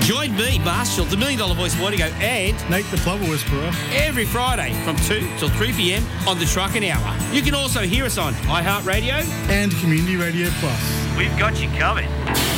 Join me, Marshall, the $1 Million Voice Morning and Nate the Flubber Whisperer every Friday from 2 till 3 p.m. on the Trucking Hour. You can also hear us on iHeartRadio and Community Radio Plus. We've got you covered.